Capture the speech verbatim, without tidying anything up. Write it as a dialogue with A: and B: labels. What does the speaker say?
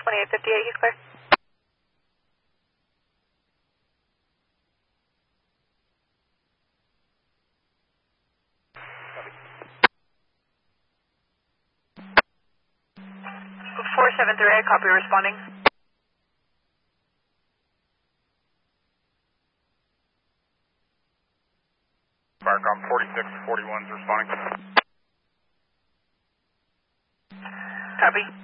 A: twenty-eight fifty-eight, he's clear. four seven three eight, copy, responding.
B: Firecom forty-six forty-one is responding.
A: Copy.